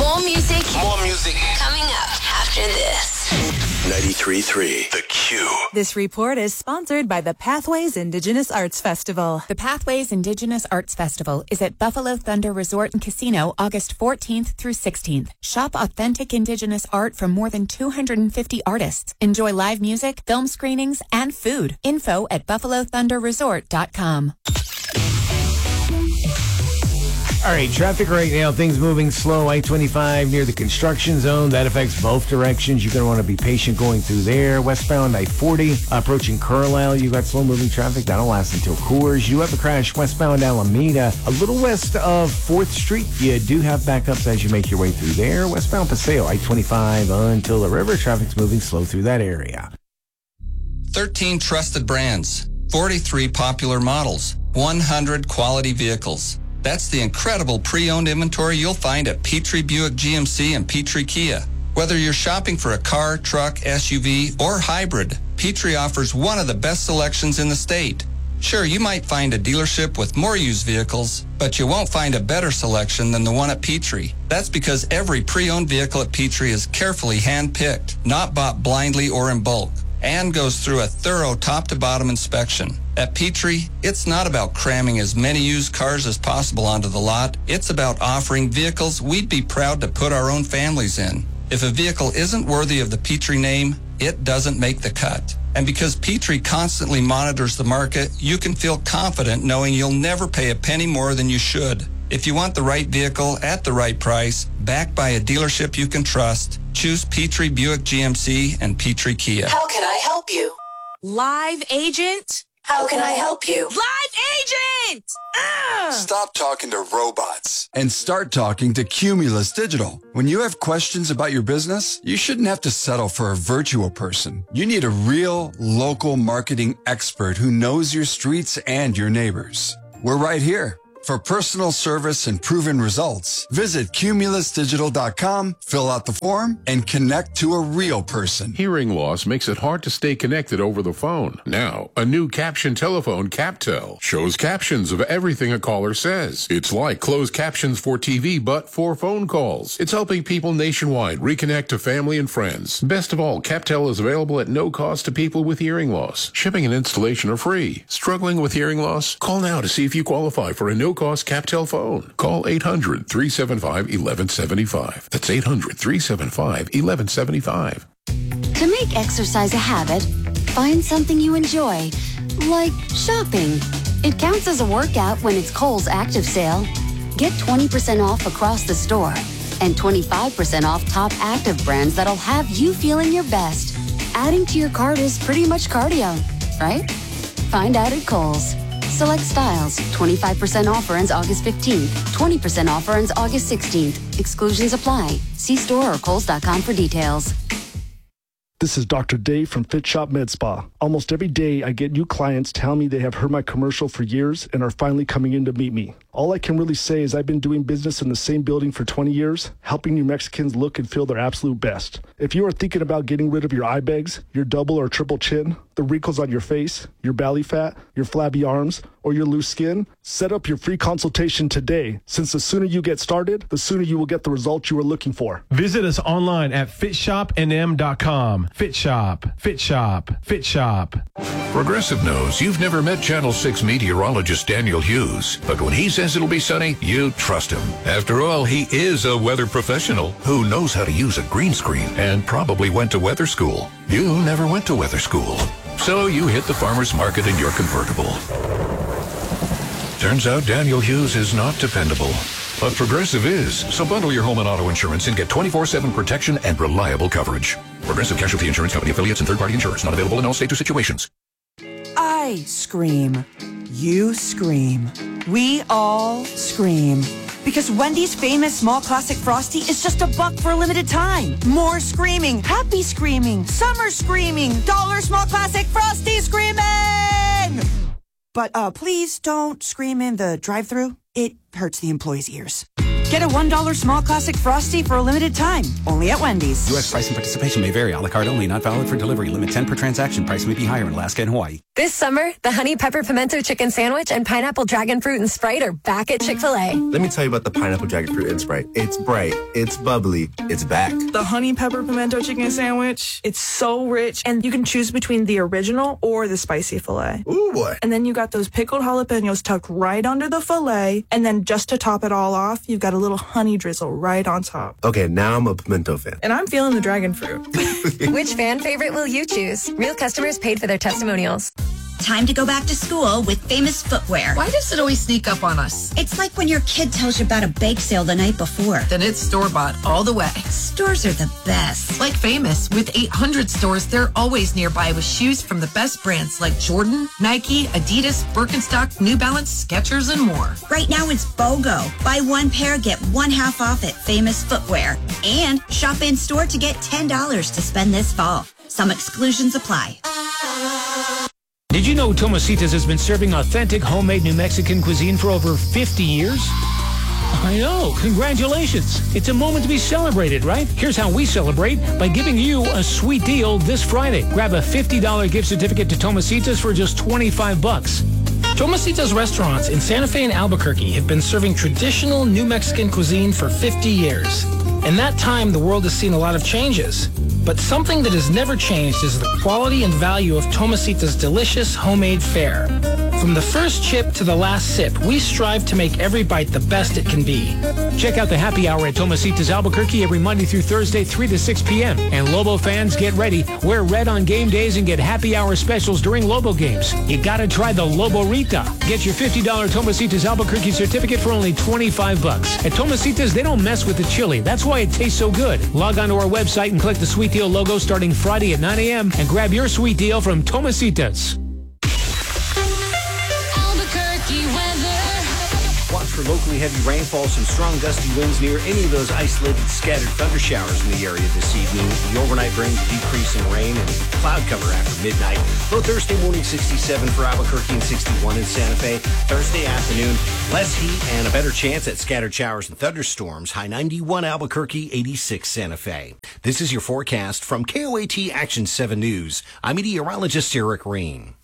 More music. More music. Coming up after this. 93.3 The Q. This report is sponsored by the Pathways Indigenous Arts Festival. The Pathways Indigenous Arts Festival is at Buffalo Thunder Resort and Casino August 14th through 16th. Shop authentic Indigenous art from more than 250 artists. Enjoy live music, film screenings, and food. Info at buffalothunderresort.com. All right, traffic right now, things moving slow. I-25 near the construction zone. That affects both directions. You're going to want to be patient going through there. Westbound I-40 approaching Carlisle. You got slow-moving traffic. That'll last until Coors. You have a crash westbound Alameda. A little west of 4th Street. You do have backups as you make your way through there. Westbound Paseo, I-25 until the river. Traffic's moving slow through that area. 13 trusted brands, 43 popular models, 100 quality vehicles. That's the incredible pre-owned inventory you'll find at Petrie Buick GMC and Petrie Kia. Whether you're shopping for a car, truck, SUV, or hybrid, Petrie offers one of the best selections in the state. Sure, you might find a dealership with more used vehicles, but you won't find a better selection than the one at Petrie. That's because every pre-owned vehicle at Petrie is carefully hand-picked, not bought blindly or in bulk, and goes through a thorough top-to-bottom inspection. At Petrie, it's not about cramming as many used cars as possible onto the lot. It's about offering vehicles we'd be proud to put our own families in. If a vehicle isn't worthy of the Petrie name, it doesn't make the cut. And because Petrie constantly monitors the market, you can feel confident knowing you'll never pay a penny more than you should. If you want the right vehicle at the right price, backed by a dealership you can trust, choose Petrie Buick GMC and Petrie Kia. How can I help you? Live agent? How can I help you? Live agent! Stop talking to robots and start talking to Cumulus Digital. When you have questions about your business, you shouldn't have to settle for a virtual person. You need a real, local marketing expert who knows your streets and your neighbors. We're right here. For personal service and proven results, visit cumulusdigital.com, fill out the form, and connect to a real person. Hearing loss makes it hard to stay connected over the phone. Now, a new caption telephone, CapTel, shows captions of everything a caller says. It's like closed captions for TV, but for phone calls. It's helping people nationwide reconnect to family and friends. Best of all, CapTel is available at no cost to people with hearing loss. Shipping and installation are free. Struggling with hearing loss? Call now to see if you qualify for a no-cost CapTel phone. Call 800-375-1175. That's 800-375-1175. To make exercise a habit, find something you enjoy, like shopping. It counts as a workout when it's Kohl's Active Sale. Get 20% off across the store and 25% off top active brands that'll have you feeling your best. Adding to your cart is pretty much cardio, right? Find out at Kohl's. Select styles. 25% offer ends August 15th. 20% offer ends August 16th. Exclusions apply. See store or Kohls.com for details. This is Dr. Dave from Fit Shop Med Spa. Almost every day I get new clients tell me they have heard my commercial for years and are finally coming in to meet me. All I can really say is I've been doing business in the same building for 20 years, helping New Mexicans look and feel their absolute best. If you are thinking about getting rid of your eye bags, your double or triple chin, the wrinkles on your face, your belly fat, your flabby arms, or your loose skin, set up your free consultation today, since the sooner you get started, the sooner you will get the results you are looking for. Visit us online at fitshopnm.com. Fit Shop, Fit Shop, Fit Shop. Progressive knows you've never met Channel 6 meteorologist Daniel Hughes, but when he says it'll be sunny, you trust him. After all, he is a weather professional who knows how to use a green screen and probably went to weather school. You never went to weather school, so you hit the farmer's market in your convertible. Turns out Daniel Hughes is not dependable, but Progressive is. So bundle your home and auto insurance and get 24/7 protection and reliable coverage. Progressive Casualty Insurance Company affiliates and third-party insurers not available in all states or situations. I scream. You scream. We all scream. Because Wendy's famous small classic Frosty is just $1 for a limited time. More screaming, happy screaming, summer screaming, dollar small classic Frosty screaming! But please don't scream in the drive-thru. It hurts the employees' ears. Get a $1 small classic Frosty for a limited time. Only at Wendy's. U.S. price and participation may vary. A la carte only. Not valid for delivery. Limit 10 per transaction. Price may be higher in Alaska and Hawaii. This summer, the Honey Pepper Pimento Chicken Sandwich and Pineapple Dragon Fruit and Sprite are back at Chick-fil-A. Let me tell you about the Pineapple Dragon Fruit and Sprite. It's bright, it's bubbly, it's back. The Honey Pepper Pimento Chicken Sandwich, it's so rich, and you can choose between the original or the spicy filet. Ooh, boy. And then you got those pickled jalapenos tucked right under the filet, and then just to top it all off, you've got a little honey drizzle right on top. Okay, now I'm a pimento fan. And I'm feeling the dragon fruit. Which fan favorite will you choose? Real customers paid for their testimonials. Time to go back to school with Famous Footwear. Why does it always sneak up on us? It's like when your kid tells you about a bake sale the night before. Then it's store-bought all the way. Stores are the best. Like Famous, with 800 stores, they're always nearby with shoes from the best brands like Jordan, Nike, Adidas, Birkenstock, New Balance, Skechers, and more. Right now it's BOGO. Buy one pair, get one half off at Famous Footwear. And shop in-store to get $10 to spend this fall. Some exclusions apply. Did you know Tomasitas has been serving authentic homemade New Mexican cuisine for over 50 years? I know. Congratulations. It's a moment to be celebrated, right? Here's how we celebrate by giving you a sweet deal this Friday. Grab a $50 gift certificate to Tomasitas for just $25. Tomasitas restaurants in Santa Fe and Albuquerque have been serving traditional New Mexican cuisine for 50 years. In that time, the world has seen a lot of changes. But something that has never changed is the quality and value of Tomasitas' delicious homemade fare. From the first chip to the last sip, we strive to make every bite the best it can be. Check out the happy hour at Tomasitas Albuquerque every Monday through Thursday, 3 to 6 p.m. And Lobo fans, get ready. Wear red on game days and get happy hour specials during Lobo games. You gotta try the Lobo Rita. Get your $50 Tomasitas Albuquerque certificate for only $25. At Tomasitas, they don't mess with the chili. That's why it tastes so good. Log on to our website and click the Sweet Deal logo starting Friday at 9 a.m. and grab your sweet deal from Tomasitas. Watch for locally heavy rainfall, some strong gusty winds near any of those isolated scattered thunder showers in the area this evening. The overnight brings a decrease in rain and cloud cover after midnight. Low Thursday morning 67 for Albuquerque and 61 in Santa Fe. Thursday afternoon, less heat and a better chance at scattered showers and thunderstorms. High 91 Albuquerque, 86 Santa Fe. This is your forecast from KOAT Action 7 News. I'm meteorologist Eric Rain.